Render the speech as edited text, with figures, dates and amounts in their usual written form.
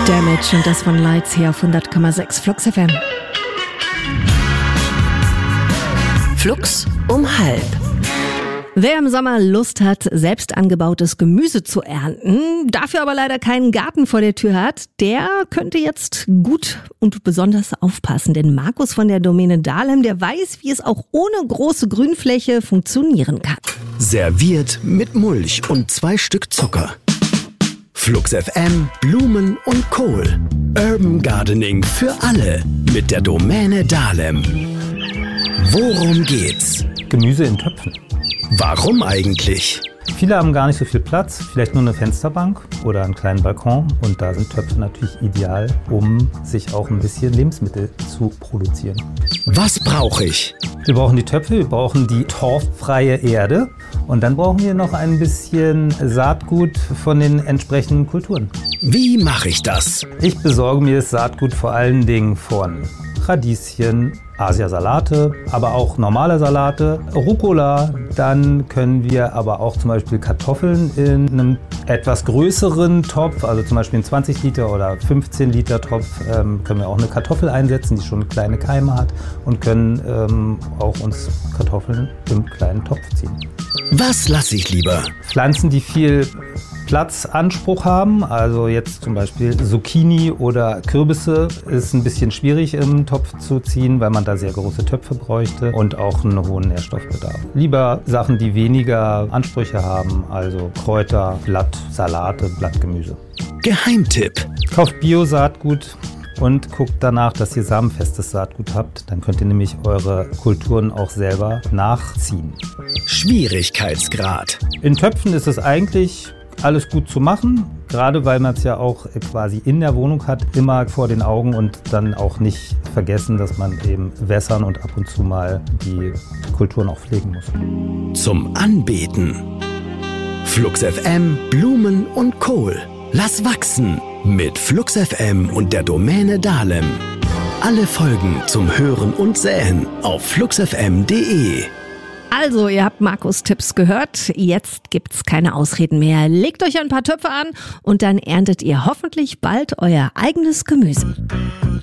Damage und das von Lights hier auf 100,6 Flux FM. Flux um 12. Wer im Sommer Lust hat, selbst angebautes Gemüse zu ernten, dafür aber leider keinen Garten vor der Tür hat, der könnte jetzt gut und besonders aufpassen. Denn Markus von der Domäne Dahlem, der weiß, wie es auch ohne große Grünfläche funktionieren kann. Serviert mit Mulch und 2 Stück Zucker. Flux FM, Blumen und Kohl. Urban Gardening für alle mit der Domäne Dahlem. Worum geht's? Gemüse in Töpfen. Warum eigentlich? Viele haben gar nicht so viel Platz, vielleicht nur eine Fensterbank oder einen kleinen Balkon. Und da sind Töpfe natürlich ideal, um sich auch ein bisschen Lebensmittel zu produzieren. Was brauche ich? Wir brauchen die Töpfe, wir brauchen die torffreie Erde und dann brauchen wir noch ein bisschen Saatgut von den entsprechenden Kulturen. Wie mache ich das? Ich besorge mir das Saatgut vor allen Dingen von Radieschen, Asiasalate, aber auch normale Salate, Rucola. Dann können wir aber auch zum Beispiel Kartoffeln in einem etwas größeren Topf, also zum Beispiel einen 20 Liter oder 15 Liter Topf, können wir auch eine Kartoffel einsetzen, die schon kleine Keime hat und können auch uns Kartoffeln im kleinen Topf ziehen. Was lasse ich lieber? Pflanzen, die viel Platzanspruch haben, also jetzt zum Beispiel Zucchini oder Kürbisse, ist ein bisschen schwierig im Topf zu ziehen, weil man da sehr große Töpfe bräuchte und auch einen hohen Nährstoffbedarf. Lieber Sachen, die weniger Ansprüche haben, also Kräuter, Blattsalate, Blattgemüse. Geheimtipp. Kauft Bio-Saatgut und guckt danach, dass ihr samenfestes Saatgut habt. Dann könnt ihr nämlich eure Kulturen auch selber nachziehen. Schwierigkeitsgrad. In Töpfen ist es eigentlich alles gut zu machen, gerade weil man es ja auch quasi in der Wohnung hat, immer vor den Augen und dann auch nicht vergessen, dass man eben wässern und ab und zu mal die Kulturen auch pflegen muss. Zum Anbeten. Flux FM, Blumen und Kohl. Lass wachsen mit Flux FM und der Domäne Dahlem. Alle Folgen zum Hören und Säen auf fluxfm.de. Also, ihr habt Markus' Tipps gehört. Jetzt gibt's keine Ausreden mehr. Legt euch ein paar Töpfe an und dann erntet ihr hoffentlich bald euer eigenes Gemüse.